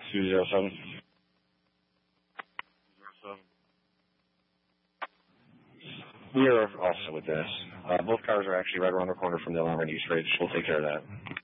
207. We are all set with this. Both cars are actually right around the corner from the Alarm and East Ridge. We'll take care of that.